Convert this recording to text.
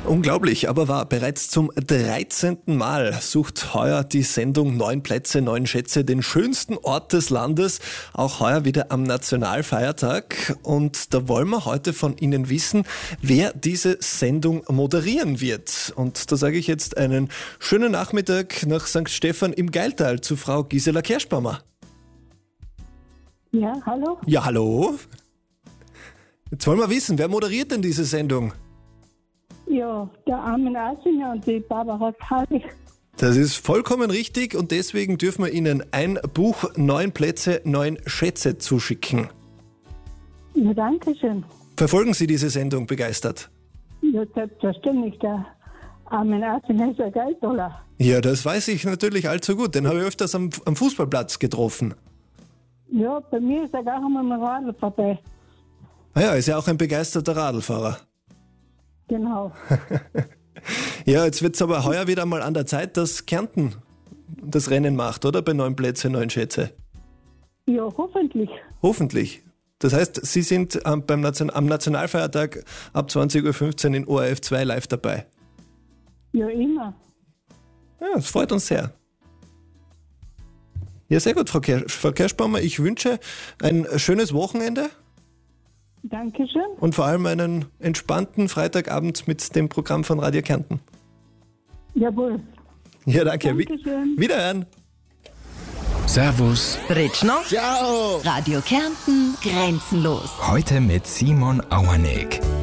Unglaublich, aber wahr. Bereits zum 13. Mal sucht heuer die Sendung 9 Plätze, 9 Schätze den schönsten Ort des Landes. Auch heuer wieder am Nationalfeiertag. Und da wollen wir heute von Ihnen wissen, wer diese Sendung moderieren wird. Und da sage ich jetzt einen schönen Nachmittag nach St. Stephan im Geiltal zu Frau Gisela Kerschbaumer. Ja, hallo? Ja, hallo. Jetzt wollen wir wissen, wer moderiert denn diese Sendung? Ja, der Armin Asinger und die Barbara Karlich. Das ist vollkommen richtig und deswegen dürfen wir Ihnen ein Buch 9 Plätze, 9 Schätze zuschicken. Ja, danke schön. Verfolgen Sie diese Sendung begeistert? Ja, selbstverständlich. Der Armin Asinger ist ein Geiltoller. Ja, das weiß ich natürlich allzu gut. Den habe ich öfters am Fußballplatz getroffen. Ja, bei mir ist er gar einmal mit dem Radl vorbei. Ah ja, ist ja auch ein begeisterter Radlfahrer. Genau. Ja, jetzt wird es aber heuer wieder mal an der Zeit, dass Kärnten das Rennen macht, oder? Bei 9 Plätze, 9 Schätze. Ja, hoffentlich. Hoffentlich. Das heißt, Sie sind am Nationalfeiertag ab 20.15 Uhr in ORF 2 live dabei. Ja, immer. Ja, das freut uns sehr. Ja, sehr gut, Frau Kerschbaumer. Ich wünsche ein schönes Wochenende. Dankeschön. Und vor allem einen entspannten Freitagabend mit dem Programm von Radio Kärnten. Jawohl. Ja, danke. Dankeschön. Wiederhören. Servus. Ritschner. Ciao. Radio Kärnten, grenzenlos. Heute mit Simon Auerneck.